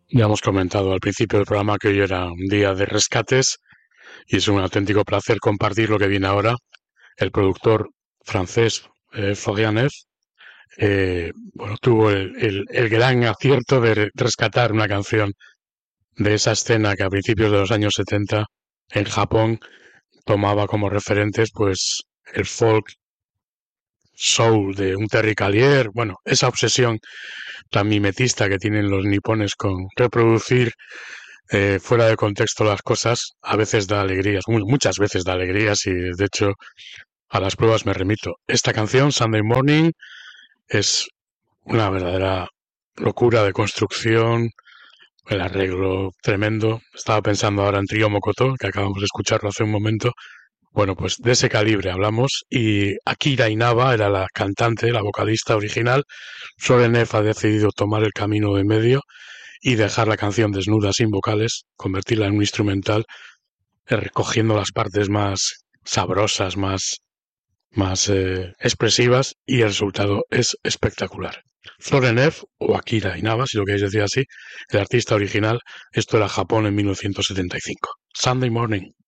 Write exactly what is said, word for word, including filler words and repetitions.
Ya hemos comentado al principio del programa que hoy era un día de rescates y es un auténtico placer compartir lo que viene ahora. El productor francés eh, Florian Neff eh, bueno, tuvo el, el- el gran acierto de re- rescatar una canción de esa escena que a principios de los años setenta en Japón tomaba como referentes pues el folk soul de un Terry Callier, bueno, esa obsesión tan mimetista que tienen los nipones con reproducir eh, fuera de contexto las cosas, a veces da alegrías, muchas veces da alegrías y de hecho a las pruebas me remito. Esta canción, Sunday Morning, es una verdadera locura de construcción, el arreglo tremendo. Estaba pensando ahora en Trío Mokoto, que acabamos de escucharlo hace un momento. Bueno, pues de ese calibre hablamos y Akira Inaba era la cantante, la vocalista original. Sorenef ha decidido tomar el camino de medio y dejar la canción desnuda sin vocales, convertirla en un instrumental, eh, recogiendo las partes más sabrosas, más, más eh, expresivas y el resultado es espectacular. Florenev o Akira Inaba, si lo queréis decir así, el artista original, esto era Japón en mil novecientos setenta y cinco. Sunday Morning.